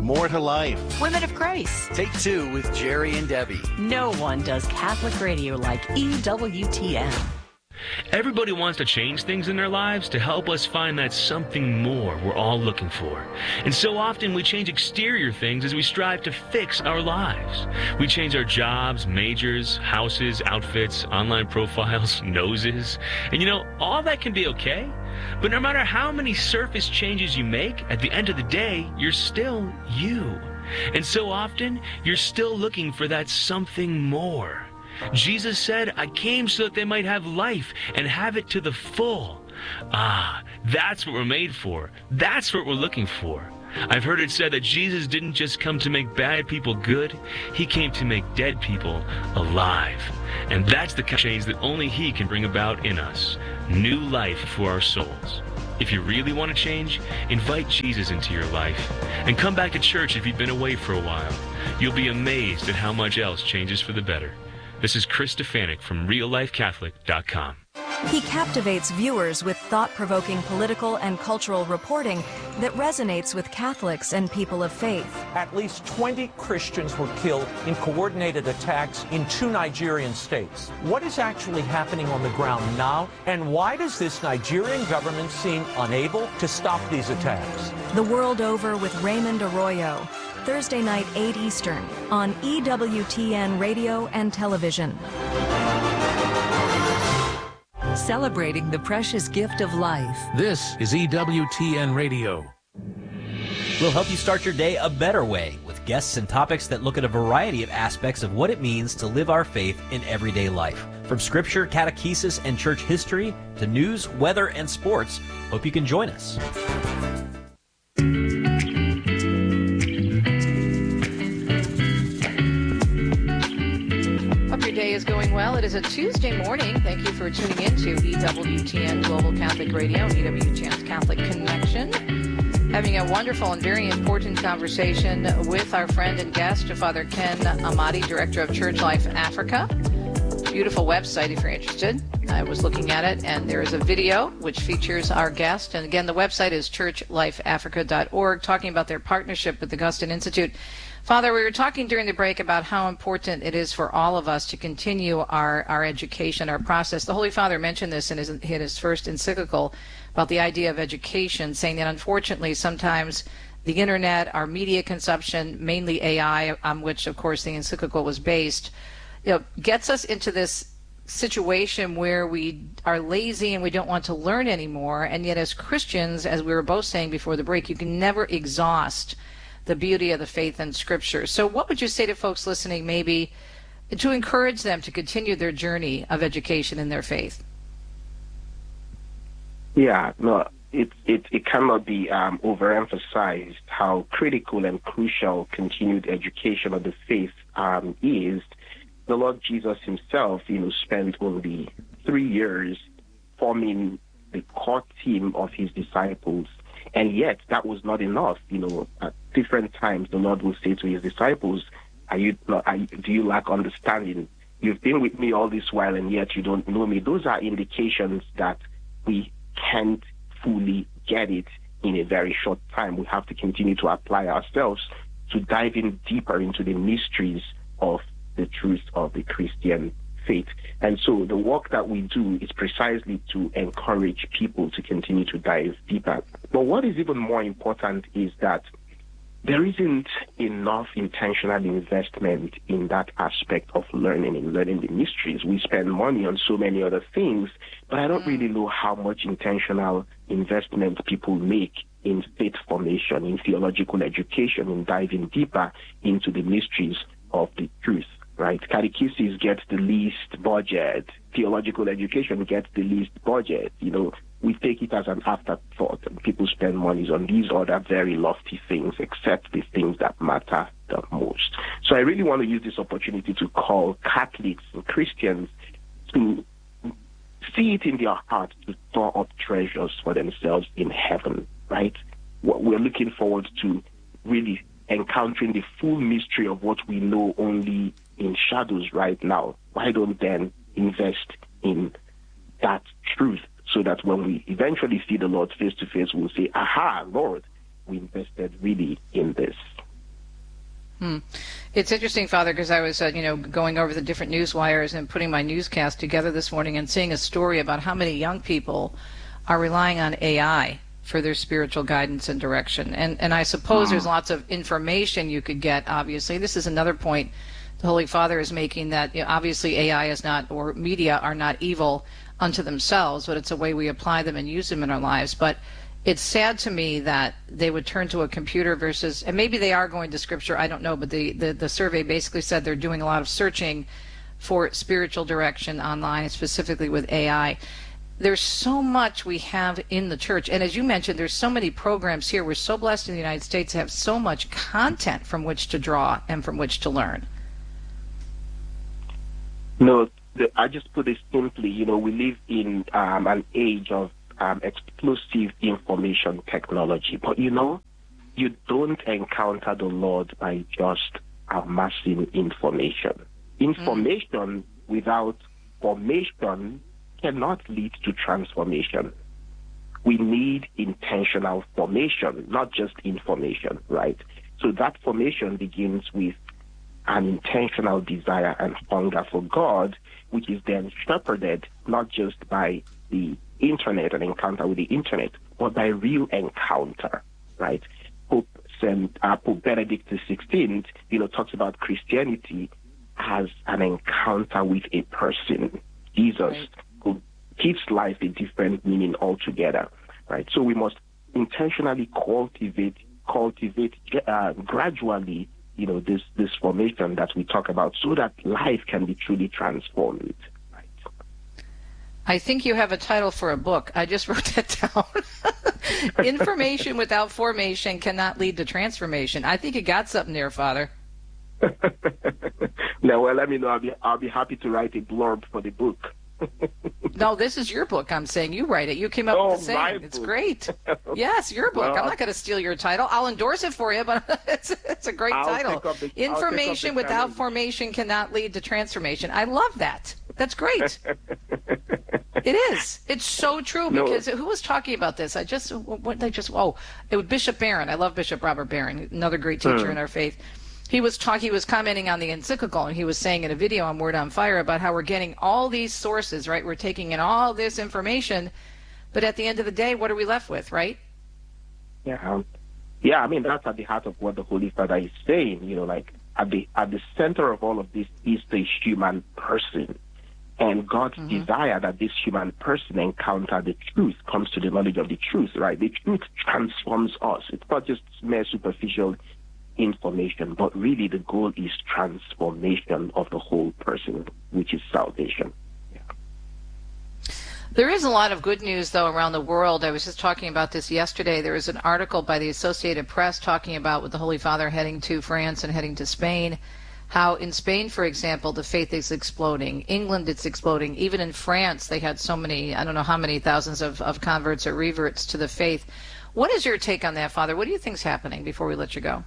More to Life. Women of Grace. Take Two with Jerry and Debbie. No one does Catholic radio like EWTN. Everybody wants to change things in their lives to help us find that something more we're all looking for. And so often we change exterior things as we strive to fix our lives. We change our jobs, majors, houses, outfits, online profiles, noses. And all that can be okay. But no matter how many surface changes you make, at the end of the day, you're still you. And so often, you're still looking for that something more. Jesus said, I came so that they might have life and have it to the full. That's what we're made for. That's what we're looking for. I've heard it said that Jesus didn't just come to make bad people good. He came to make dead people alive. And that's the kind of change that only He can bring about in us. New life for our souls. If you really want to change, invite Jesus into your life. And come back to church if you've been away for a while. You'll be amazed at how much else changes for the better. This is Chris Stefanik from reallifecatholic.com. He captivates viewers with thought-provoking political and cultural reporting that resonates with Catholics and people of faith. At least 20 Christians were killed in coordinated attacks in 2 Nigerian states. What is actually happening on the ground now, and why does this Nigerian government seem unable to stop these attacks? The World Over with Raymond Arroyo. Thursday night, 8 Eastern, on EWTN Radio and Television. Celebrating the precious gift of life. This is EWTN Radio. We'll help you start your day a better way with guests and topics that look at a variety of aspects of what it means to live our faith in everyday life. From scripture, catechesis, and church history to news, weather, and sports. Hope you can join us. Day is going well. It is a Tuesday morning. Thank you for tuning in to EWTN Global Catholic Radio, EWTN's Catholic Connection. Having a wonderful and very important conversation with our friend and guest, Father Ken Amadi, Director of Church Life Africa. Beautiful website if you're interested. I was looking at it, and there is a video which features our guest. And again, the website is churchlifeafrica.org, talking about their partnership with the Augustine Institute. Father, we were talking during the break about how important it is for all of us to continue our education, our process. The Holy Father mentioned this in his first encyclical about the idea of education, saying that unfortunately sometimes the internet, our media consumption, mainly AI, on which of course the encyclical was based, gets us into this situation where we are lazy and we don't want to learn anymore. And yet as Christians, as we were both saying before the break, you can never exhaust the beauty of the faith and Scripture. So what would you say to folks listening maybe to encourage them to continue their journey of education in their faith? Yeah, no, it cannot be overemphasized how critical and crucial continued education of the faith is. The Lord Jesus himself, spent only 3 years forming the core team of his disciples. And yet, that was not enough. At different times, the Lord will say to his disciples, do you lack understanding? You've been with me all this while, and yet you don't know me. Those are indications that we can't fully get it in a very short time. We have to continue to apply ourselves to dive in deeper into the mysteries of the truth of the Christian faith. And so the work that we do is precisely to encourage people to continue to dive deeper. But what is even more important is that there isn't enough intentional investment in that aspect of learning the mysteries. We spend money on so many other things, but I don't really know how much intentional investment people make in faith formation, in theological education, in diving deeper into the mysteries of the truth. Right? Catechesis gets the least budget. Theological education gets the least budget. We take it as an afterthought, and people spend money on these other very lofty things, except the things that matter the most. So I really want to use this opportunity to call Catholics and Christians to see it in their heart to store up treasures for themselves in heaven, right? We're looking forward to really encountering the full mystery of what we know only in shadows right now. Why don't then invest in that truth so that when we eventually see the Lord face to face, we'll say, aha, Lord, we invested really in this. It's interesting, Father, because I was, going over the different news wires and putting my newscast together this morning and seeing a story about how many young people are relying on AI for their spiritual guidance and direction. And I suppose there's lots of information you could get, obviously. This is another point the Holy Father is making, that obviously AI is not, or media are not evil unto themselves, but it's a way we apply them and use them in our lives. But it's sad to me that they would turn to a computer versus, and maybe they are going to Scripture, I don't know, but the survey basically said they're doing a lot of searching for spiritual direction online, specifically with AI. There's so much we have in the church, and as you mentioned, there's so many programs here. We're so blessed in the United States to have so much content from which to draw and from which to learn. No, I just put it simply, we live in an age of explosive information technology. But you don't encounter the Lord by just amassing information. Information without formation cannot lead to transformation. We need intentional formation, not just information, right? So that formation begins with an intentional desire and hunger for God, which is then shepherded not just by the internet, an encounter with the internet, but by real encounter, right? Pope Benedict XVI, talks about Christianity as an encounter with a person, Jesus, who gives life a different meaning altogether, right? So we must intentionally cultivate gradually, this formation that we talk about, so that life can be truly transformed. I think you have a title for a book. I just wrote that down. Information without formation cannot lead to transformation. I think you got something there, Father. No, well, let me know. I'll be happy to write a blurb for the book. No, this is your book. I'm saying you write it. You came up with the saying. It's great. Yes, your book. Well, I'm not going to steal your title. I'll endorse it for you, but it's a great title. Information without formation cannot lead to transformation. I love that. That's great. It is. It's so true, because who was talking about this? It was Bishop Barron. I love Bishop Robert Barron, another great teacher in our faith. He was commenting on the encyclical, and he was saying in a video on Word on Fire about how we're getting all these sources, right? We're taking in all this information, but at the end of the day, what are we left with, right? Yeah. I mean, that's at the heart of what the Holy Father is saying. At the center of all of this is the human person. And God's desire that this human person encounter the truth, comes to the knowledge of the truth, right? The truth transforms us. It's not just mere superficial information, but really the goal is transformation of the whole person, which is salvation. There is a lot of good news, though, around the world. I was just talking about this yesterday. There was an article by the Associated Press talking about, with the Holy Father heading to France and heading to Spain, how in Spain, for example, the faith is exploding. England, it's exploding. Even in France, they had so many, I don't know how many thousands of converts or reverts to the faith. What is your take on that, Father? What do you think is happening before we let you go?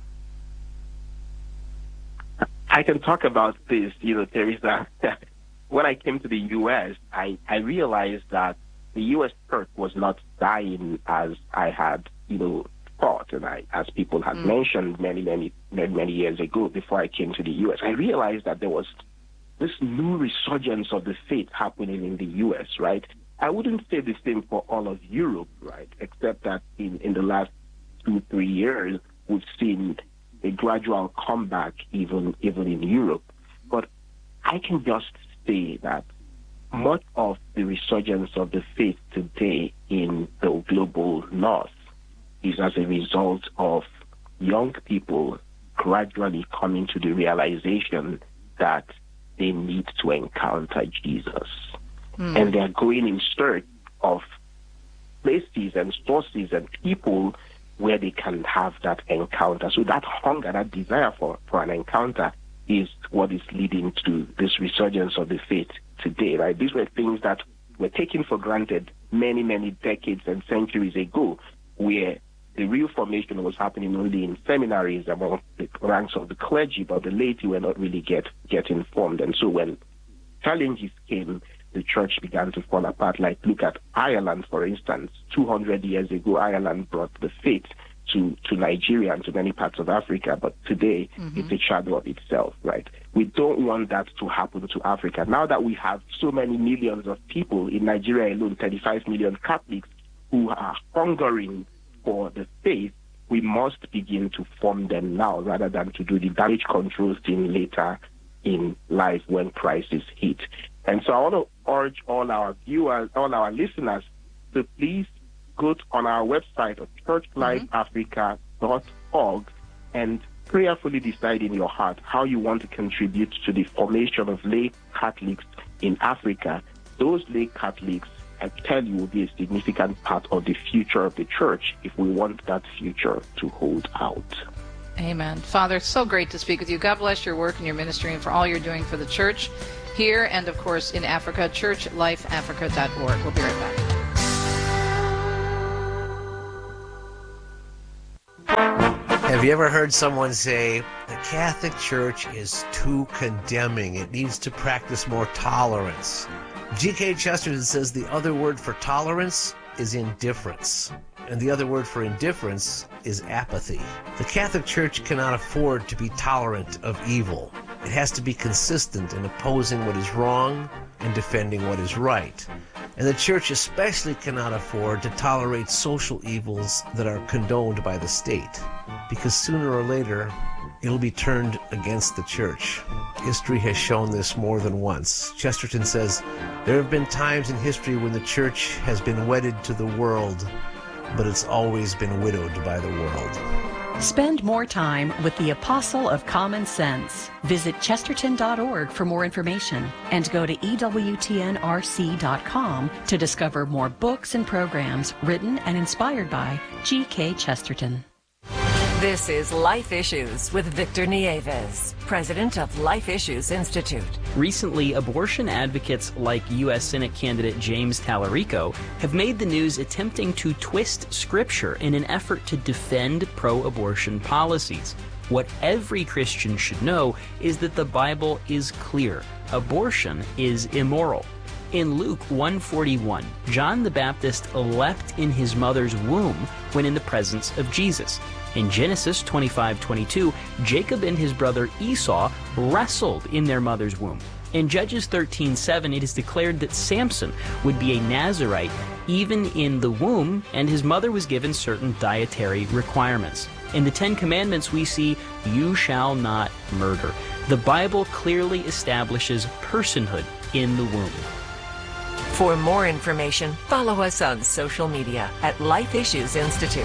I can talk about this. Teresa, when I came to the U.S., I realized that the U.S. church was not dying as I had, thought, and as people had mentioned many years ago before I came to the U.S. I realized that there was this new resurgence of the faith happening in the U.S., right? I wouldn't say the same for all of Europe, right, except that in the last 2-3 years, we've seen a gradual comeback even in Europe. But I can just say that much of the resurgence of the faith today in the global north is as a result of young people gradually coming to the realization that they need to encounter Jesus. And they're going in search of places and sources and people where they can have that encounter. So that hunger, that desire for an encounter is what is leading to this resurgence of the faith today, right? These were things that were taken for granted many, many decades and centuries ago, where the real formation was happening only in seminaries among the ranks of the clergy, but the laity were not really get informed. And so when challenges came, the church began to fall apart. Like, look at Ireland, for instance. 200 years ago, Ireland brought the faith to Nigeria and to many parts of Africa, but today it's a shadow of itself, right? We don't want that to happen to Africa. Now that we have so many millions of people in Nigeria alone, 35 million Catholics, who are hungering for the faith, we must begin to form them now rather than to do the damage control thing later in life when crisis hit. And so I want to urge all our viewers, all our listeners, to please go on our website at churchlifeafrica.org and prayerfully decide in your heart how you want to contribute to the formation of lay Catholics in Africa. Those lay Catholics, I tell you, will be a significant part of the future of the church if we want that future to hold out. Amen. Father, it's so great to speak with you. God bless your work and your ministry and for all you're doing for the church here and, of course, in Africa, churchlifeafrica.org. We'll be right back. Have you ever heard someone say, the Catholic Church is too condemning, it needs to practice more tolerance? G.K. Chesterton says the other word for tolerance is indifference, and the other word for indifference is apathy. The Catholic Church cannot afford to be tolerant of evil. It has to be consistent in opposing what is wrong and defending what is right. And the Church especially cannot afford to tolerate social evils that are condoned by the state, because sooner or later, it'll be turned against the Church. History has shown this more than once. Chesterton says, there have been times in history when the Church has been wedded to the world, but it's always been widowed by the world. Spend more time with the Apostle of Common Sense. Visit chesterton.org for more information and go to EWTNRC.com to discover more books and programs written and inspired by G.K. Chesterton. This is Life Issues with Victor Nieves, president of Life Issues Institute. Recently, abortion advocates like U.S. Senate candidate James Tallarico have made the news attempting to twist Scripture in an effort to defend pro-abortion policies. What every Christian should know is that the Bible is clear. Abortion is immoral. In Luke 1:41, John the Baptist leapt in his mother's womb when in the presence of Jesus. In Genesis 25:22, Jacob and his brother Esau wrestled in their mother's womb. In Judges 13:7, it is declared that Samson would be a Nazirite even in the womb, and his mother was given certain dietary requirements. In the Ten Commandments, we see, "You shall not murder." The Bible clearly establishes personhood in the womb. For more information, follow us on social media at Life Issues Institute.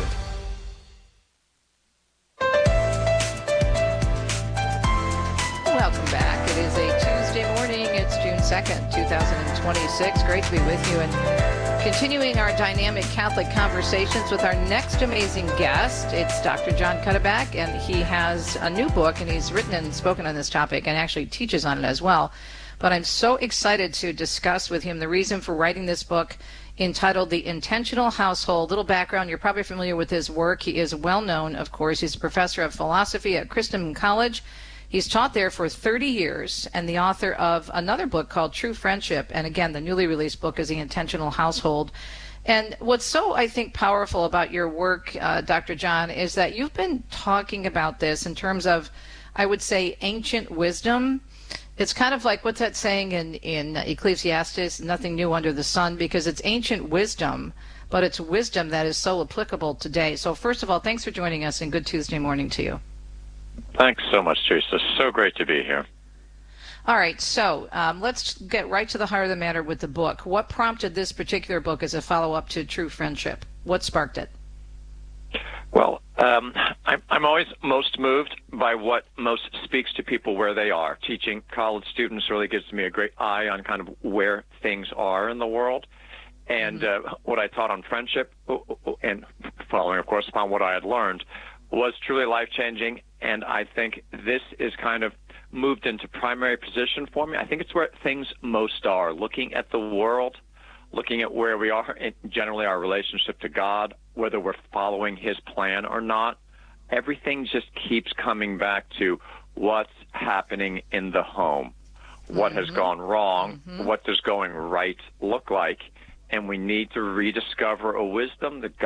Welcome back. It is a Tuesday morning. It's June 2nd, 2026. Great to be with you and continuing our dynamic Catholic conversations with our next amazing guest. It's Dr. John Cuddeback, and he has a new book, and he's written and spoken on this topic and actually teaches on it as well. But I'm so excited to discuss with him the reason for writing this book entitled The Intentional Household. Little background, you're probably familiar with his work. He is well known, of course. He's a professor of philosophy at Christendom College. He's taught there for 30 years and the author of another book called True Friendship. And again, the newly released book is The Intentional Household. And what's so, I think, powerful about your work, Dr. John, is that you've been talking about this in terms of, I would say, ancient wisdom. It's kind of like, what's that saying in Ecclesiastes, nothing new under the sun, because it's ancient wisdom, but it's wisdom that is so applicable today. So first of all, thanks for joining us, and good Tuesday morning to you. Thanks so much, Teresa. So great to be here. All right, so let's get right to the heart of the matter with the book. What prompted this particular book as a follow-up to True Friendship? What sparked it? Well, I'm always most moved by what most speaks to people where they are. Teaching college students really gives me a great eye on kind of where things are in the world. And what I taught on friendship, and following, of course, upon what I had learned, was truly life-changing. And I think this is kind of moved into primary position for me. I think it's where things most are, looking at the world, looking at where we are, and generally our relationship to God, whether we're following his plan or not. Everything just keeps coming back to what's happening in the home, what has gone wrong, what does going right look like, and we need to rediscover a wisdom that God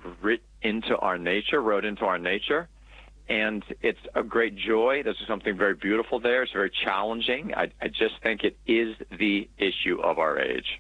wrote into our nature. And it's a great joy. There's something very beautiful there. It's very challenging. I just think it is the issue of our age.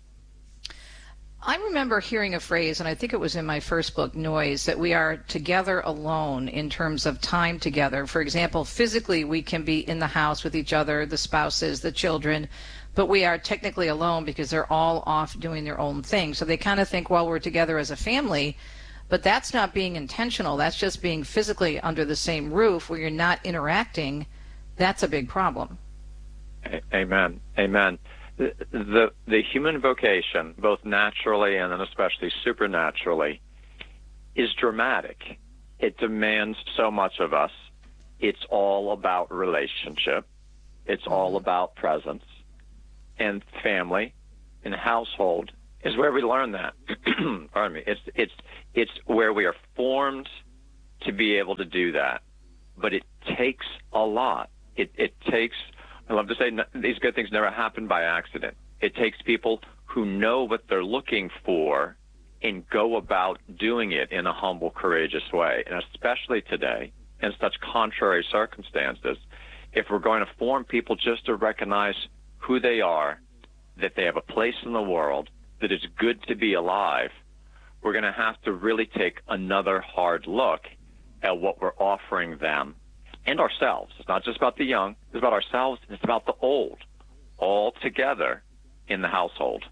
I remember hearing a phrase, and I think it was in my first book, Noise, that we are together alone in terms of time together. For example, physically we can be in the house with each other, the spouses, the children, but we are technically alone because they're all off doing their own thing. So they kind of think, well, we're together as a family, but that's not being intentional. That's just being physically under the same roof where you're not interacting. That's a big problem. Amen. Amen. The human vocation, both naturally and then especially supernaturally, is dramatic. It demands so much of us. It's all about relationship. It's all about presence. And family and household is where we learn that. Pardon me. It's where we are formed to be able to do that. But it takes a lot. It takes, I love to say, these good things never happen by accident. It takes people who know what they're looking for and go about doing it in a humble, courageous way. And especially today, in such contrary circumstances, if we're going to form people just to recognize who they are, that they have a place in the world, that it's good to be alive, we're going to have to really take another hard look at what we're offering them and ourselves. It's not just about the young, it's about ourselves, and it's about the old, all together in the household.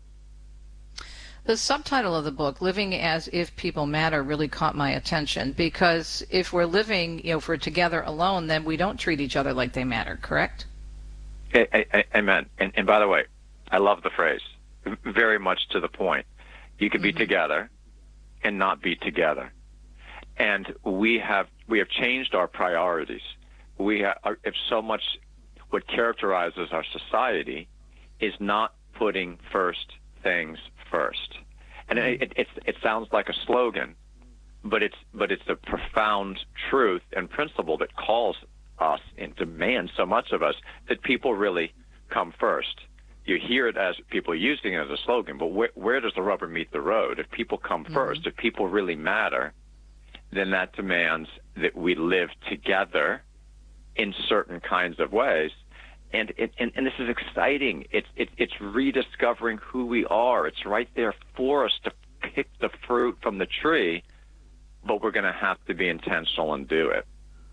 The subtitle of the book, Living as If People Matter, really caught my attention, because if we're living, if we're together alone, then we don't treat each other like they matter, correct? Amen. And by the way, I love the phrase, very much to the point. You can be together and not be together. And we have changed our priorities. If so much what characterizes our society is not putting first things first. And it sounds like a slogan, but it's a profound truth and principle that calls us and demands so much of us that people really come first. You hear it as people using it as a slogan, but where does the rubber meet the road? If people come first, if people really matter, then that demands that we live together in certain kinds of ways. And this is exciting. It's rediscovering who we are. It's right there for us to pick the fruit from the tree, but we're going to have to be intentional and do it.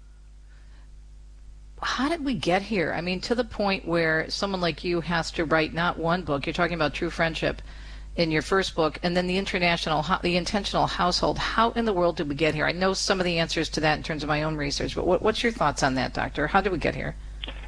How did we get here? I mean, to the point where someone like you has to write not one book. You're talking about True Friendship in your first book, and then the intentional household. How in the world did we get here? I know some of the answers to that in terms of my own research, but what's your thoughts on that, Doctor? How did we get here?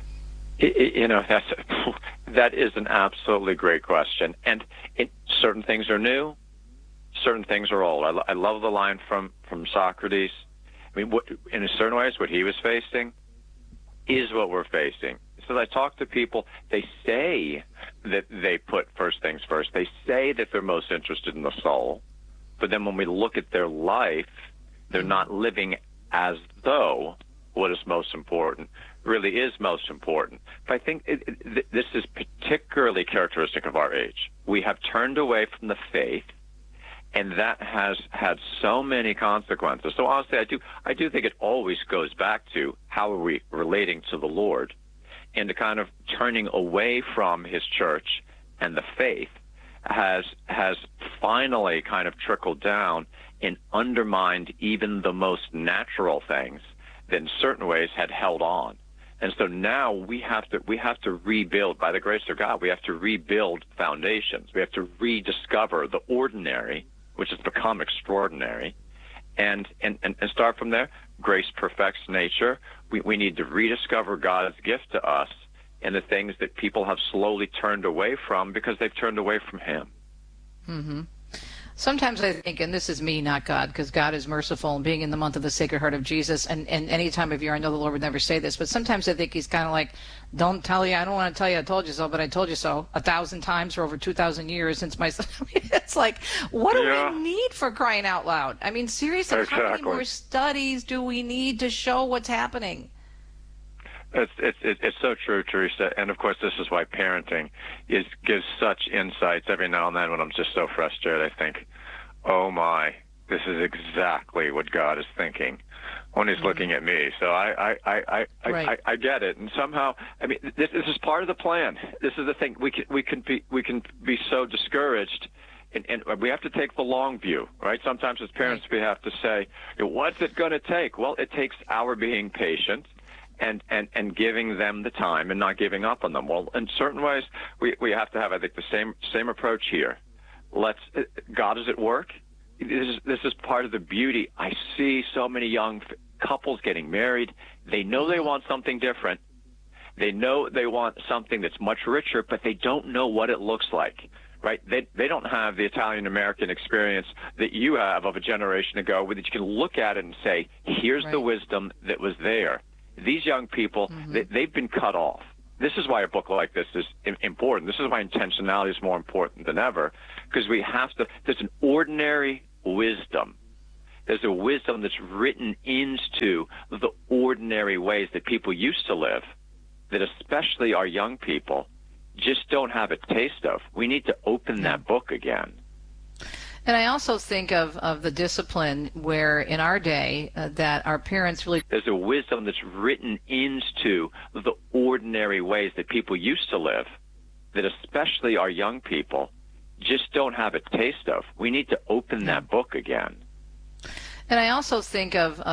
That is an absolutely great question. And certain things are new, certain things are old. I love the line from Socrates. I mean, in certain ways, what he was facing is what we're facing. So I talk to people, they say that they put first things first. They say that they're most interested in the soul. But then when we look at their life, they're not living as though what is most important really is most important. But I think this is particularly characteristic of our age. We have turned away from the faith, and that has had so many consequences. So honestly, I do think it always goes back to how are we relating to the Lord, and the kind of turning away from His church and the faith has finally kind of trickled down and undermined even the most natural things that in certain ways had held on. And so now we have to rebuild, by the grace of God, we have to rebuild foundations. We have to rediscover the ordinary, which has become extraordinary, and start from there. Grace perfects nature. We need to rediscover God's gift to us and the things that people have slowly turned away from because they've turned away from Him. Mm-hmm. Sometimes I think, and this is me, not God, because God is merciful, and being in the month of the Sacred Heart of Jesus, and any time of year, I know the Lord would never say this, but sometimes I think He's kind of like, don't tell you, I don't want to tell you I told you so, but I told you so 1,000 times for over 2,000 years since my son. It's like, what do we need for crying out loud? I mean, seriously, how many more studies do we need to show what's happening? It's so true, Teresa. And of course, this is why parenting gives such insights every now and then when I'm just so frustrated. I think, oh my, this is exactly what God is thinking when He's looking at me. So I get it, and somehow, I mean, this is part of the plan. This is the thing. We can be so discouraged, and we have to take the long view, right? Sometimes as parents, we have to say, what's it going to take? Well, it takes our being patient and giving them the time and not giving up on them. Well, in certain ways, we have to have, I think, the same approach here. God is at work. This is part of the beauty. I see so many young couples getting married. They know they want something different. They know they want something that's much richer, but they don't know what it looks like, right? They don't have the Italian-American experience that you have of a generation ago, where that you can look at it and say, here's the wisdom that was there. These young people, they've been cut off. This is why a book like this is important. This is why intentionality is more important than ever, because we have to, there's an ordinary wisdom. There's a wisdom that's written into the ordinary ways that people used to live, that especially our young people just don't have a taste of. We need to open that book again. And I also think of the discipline where in our day that our parents really... There's a wisdom that's written into the ordinary ways that people used to live, that especially our young people just don't have a taste of. We need to open that book again. And I also think of